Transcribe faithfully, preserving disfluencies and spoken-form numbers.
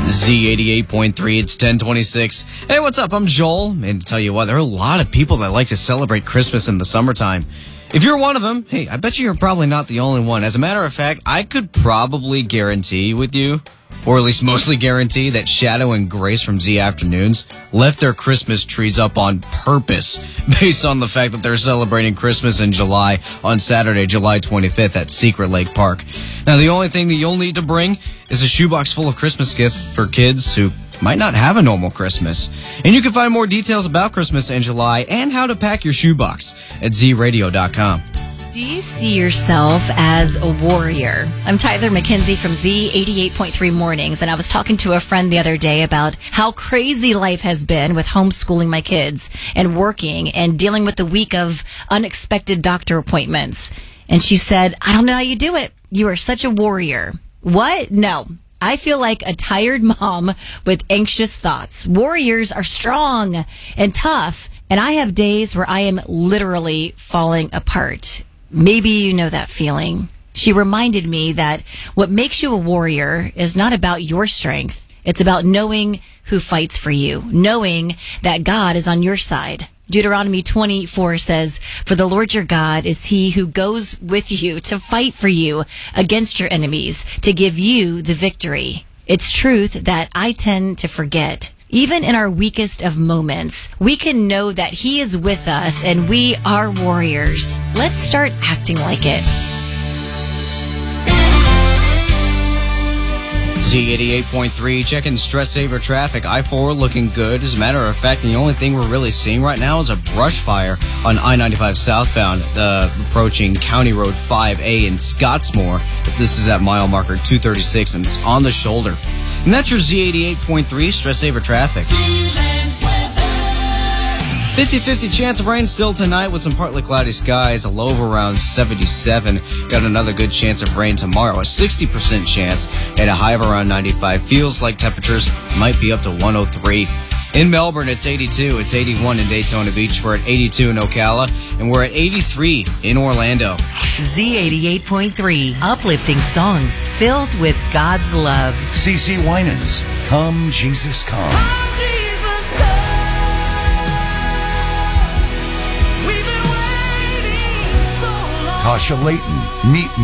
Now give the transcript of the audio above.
Z eighty-eight point three, it's ten twenty-six. Hey, what's up? I'm Joel. And to tell you what, there are a lot of people that like to celebrate Christmas in the summertime. If you're one of them, hey, I bet you you're probably not the only one. As a matter of fact, I could probably guarantee with you, or at least mostly guarantee, that Shadow and Grace from Z Afternoons left their Christmas trees up on purpose based on the fact that they're celebrating Christmas in July on Saturday, July twenty-fifth at Secret Lake Park. Now, the only thing that you'll need to bring is a shoebox full of Christmas gifts for kids who might not have a normal Christmas. And you can find more details about Christmas in July and how to pack your shoebox at z radio dot com. Do you see yourself as a warrior? I'm Tyler McKenzie from Z eighty-eight point three Mornings, and I was talking to a friend the other day about how crazy life has been with homeschooling my kids and working and dealing with the week of unexpected doctor appointments. And she said, I don't know how you do it. You are such a warrior. What? No. I feel like a tired mom with anxious thoughts. Warriors are strong and tough, and I have days where I am literally falling apart. Maybe you know that feeling. She reminded me that what makes you a warrior is not about your strength. It's about knowing who fights for you, knowing that God is on your side. Deuteronomy twenty-four says, "For the Lord your God is he who goes with you to fight for you against your enemies, to give you the victory." It's truth that I tend to forget. Even in our weakest of moments, we can know that he is with us and we are warriors. Let's start acting like it. Z eighty-eight point three, checking stress saver traffic. I four looking good. As a matter of fact, the only thing we're really seeing right now is a brush fire on I ninety-five southbound, uh, approaching County Road five A in Scottsmore. This is at mile marker two thirty-six, and it's on the shoulder. And that's your Z eighty-eight point three stress saver traffic. fifty-fifty chance of rain still tonight with some partly cloudy skies, a low of around seventy-seven. Got another good chance of rain tomorrow, a sixty percent chance, and a high of around ninety-five. Feels like temperatures might be up to one oh three. In Melbourne, it's eighty-two. It's eighty-one in Daytona Beach. We're at eighty-two in Ocala, and we're at eighty-three in Orlando. Z eighty-eight point three, uplifting songs filled with God's love. CeCe Winans, Come Jesus Come. Come, Jesus, come. We've been waiting so long. Tasha Layton, Meet Me.